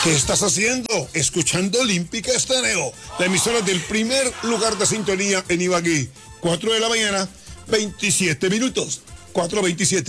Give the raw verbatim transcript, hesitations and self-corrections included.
¿Qué estás haciendo? Escuchando Olímpica Estéreo, la emisora del primer lugar de sintonía en Ibagué. cuatro de la mañana, veintisiete minutos. cuatro veintisiete.